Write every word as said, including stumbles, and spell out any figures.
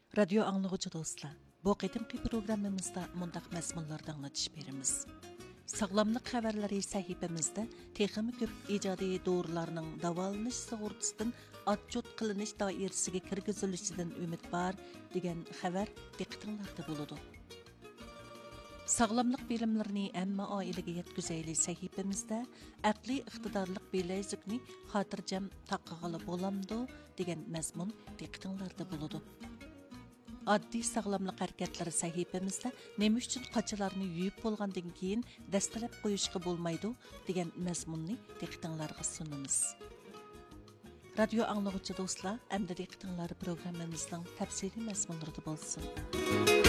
Radio anlıqıcı dostlar, bu qitimki programmamızda mundaq məzmunlardan anlatış berimiz. Sağlamlıq xəbərləri səhifəmizdə texmi köp icadi doğrularının davalanish sığortasidan atçot qılınış dairəsiga kirgizilishidan ümid var degan xəbər diqqətinizdə buludu. Sağlamlıq bilimlərini əmmə ailəyə yetkizəyli səhifəmizdə aqli iqtidarlıq biləyzikni xatircəm taqqıqalı bolamdı degan məzmun diqqətinizdə buludu. Addi sağlamlıq hərəkətləri səhifəmizdə nima üçün qaçalarni yuyub bo'lgandan keyin dastalab qo'yishga bo'lmaydi degan mazmunni diqqətinizə sunamiz. Radio anlıqçı dostlar, əmdə diqqətinizlər proqramımızın təfsili məzmunları bolsun.